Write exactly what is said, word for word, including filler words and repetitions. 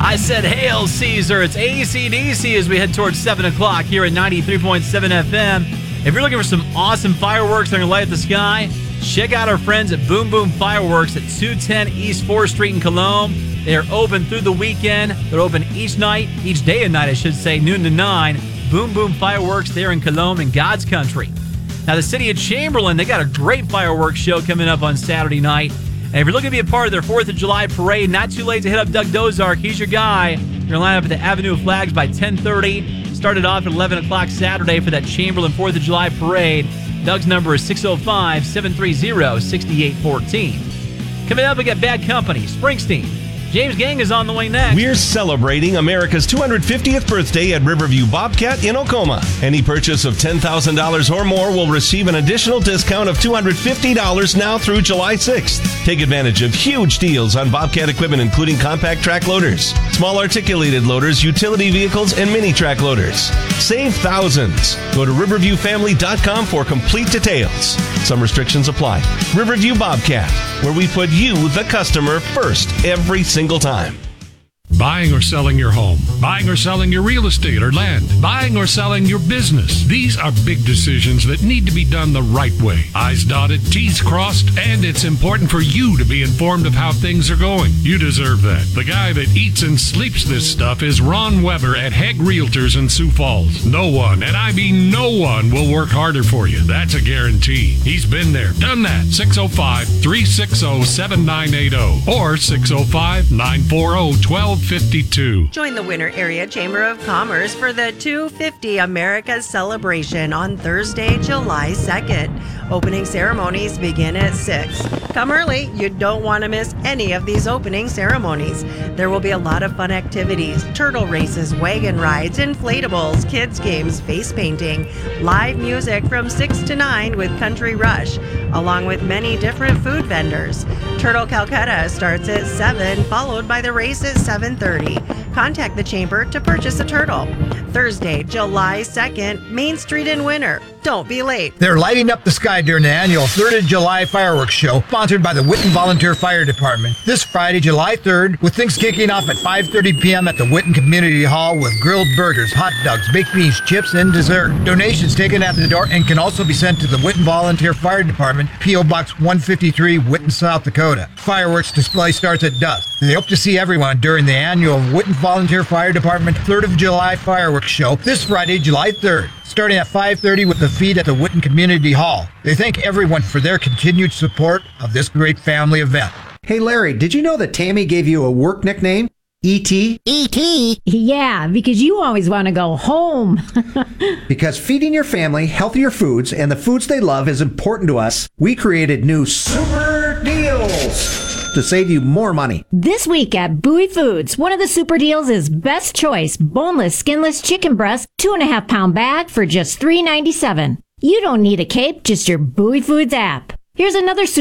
I said, hail Caesar. It's A C D C as we head towards seven o'clock here at ninety-three point seven F M. If you're looking for some awesome fireworks that are going to light up the sky, check out our friends at Boom Boom Fireworks at two ten East fourth Street in Cologne. They are open through the weekend. They're open each night, each day and night, I should say, noon to nine. Boom Boom Fireworks there in Cologne in God's country. Now, the city of Chamberlain, they got a great fireworks show coming up on Saturday night. And if you're looking to be a part of their fourth of July parade, not too late to hit up Doug Dozark. He's your guy. You're going to line up at the Avenue of Flags by ten thirty. Started off at eleven o'clock Saturday for that Chamberlain fourth of July parade. Doug's number is six oh five, seven three zero, six eight one four. Coming up, we got Bad Company, Springsteen. James Gang is on the way next. We're celebrating America's two hundred fiftieth birthday at Riverview Bobcat in Oklahoma. Any purchase of ten thousand dollars or more will receive an additional discount of two hundred fifty dollars now through July sixth. Take advantage of huge deals on Bobcat equipment, including compact track loaders, small articulated loaders, utility vehicles, and mini track loaders. Save thousands. Go to riverview family dot com for complete details. Some restrictions apply. Riverview Bobcat, where we put you, the customer, first every single time. Buying or selling your home, buying or selling your real estate or land, buying or selling your business. These are big decisions that need to be done the right way. I's dotted, T's crossed, and it's important for you to be informed of how things are going. You deserve that. The guy that eats and sleeps this stuff is Ron Weber at Hegg Realtors in Sioux Falls. No one, and I mean no one, will work harder for you. That's a guarantee. He's been there, done that. six oh five, three six oh, seven nine eight oh or six oh five, nine four oh, one two fifty-two. Join the Winter Area Chamber of Commerce for the two fifty America celebration on Thursday, July second. Opening ceremonies begin at six. Come early. You don't want to miss any of these opening ceremonies. There will be a lot of fun activities: turtle races, wagon rides, inflatables, kids games, face painting, live music from six to nine with Country Rush, along with many different food vendors. Turtle Calcutta starts at seven, followed by the race at seven thirty. Contact the Chamber to purchase a turtle. Thursday, July second, Main Street in Winter. Don't be late. They're lighting up the sky during the annual third of July fireworks show, sponsored by the Whitten Volunteer Fire Department. This Friday, July third, with things kicking off at five thirty p.m. at the Whitten Community Hall with grilled burgers, hot dogs, baked beans, chips, and dessert. Donations taken at the door and can also be sent to the Whitten Volunteer Fire Department, P O. Box one fifty-three, Whitten, South Dakota. Fireworks display starts at dusk. They hope to see everyone during the annual Whitten Volunteer Fire Department third of July fireworks show this Friday, July third, starting at five thirty with the feed at the Whitten Community Hall. They thank everyone for their continued support of this great family event. Hey Larry, did you know that Tammy gave you a work nickname? E T? E T? Yeah, because you always want to go home. Because feeding your family healthier foods and the foods they love is important to us, we created new Super Deals to save you more money. This week at Bowie Foods, one of the super deals is Best Choice boneless, skinless chicken breast, two and a half pound bag for just three ninety-seven. You don't need a cape, just your Bowie Foods app. Here's another super